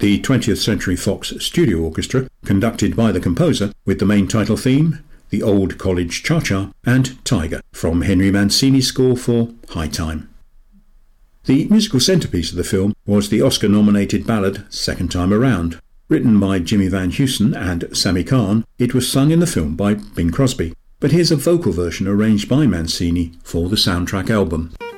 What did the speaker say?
The 20th Century Fox Studio Orchestra, conducted by the composer, with the main title theme, The Old College Cha-Cha, and Tiger, from Henry Mancini's score for High Time. The musical centrepiece of the film was the Oscar-nominated ballad Second Time Around. Written by Jimmy Van Heusen and Sammy Cahn, it was sung in the film by Bing Crosby. But here's a vocal version arranged by Mancini for the soundtrack album.